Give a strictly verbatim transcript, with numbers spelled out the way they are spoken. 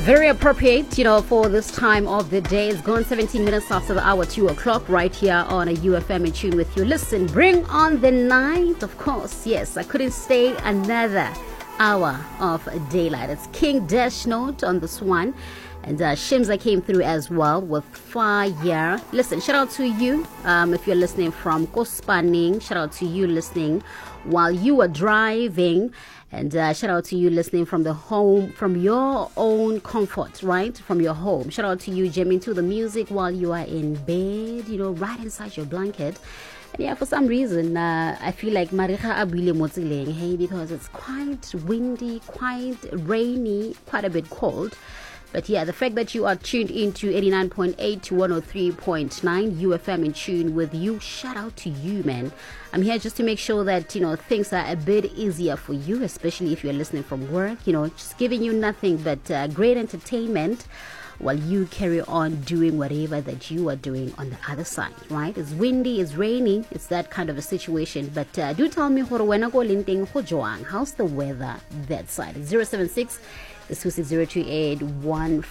Very appropriate, you know, for this time of the day. It's gone seventeen minutes after the hour, two o'clock, right here on a U F M in tune with you. Listen, bring on the night, of course. Yes, I couldn't stay another hour of daylight. It's King Dash Note on this one. And uh, Shimza came through as well with Fire. Listen, shout out to you um, if you're listening from Kospaning. Shout out to you listening while you are driving. And uh, shout out to you listening from the home, from your own comfort, right? From your home. Shout out to you jamming to the music while you are in bed, you know, right inside your blanket. And yeah, for some reason, uh, I feel like Maricha Abile Motsileng, hey, because it's quite windy, quite rainy, quite a bit cold. But yeah, the fact that you are tuned into eighty-nine point eight to one oh three point nine U F M in tune with you, shout out to you, man. I'm here just to make sure that, you know, things are a bit easier for you, especially if you're listening from work, you know, just giving you nothing but uh, great entertainment while you carry on doing whatever that you are doing on the other side, right? It's windy, it's raining, it's that kind of a situation. But uh, do tell me, how's the weather that side? zero seven six, two six zero two eight one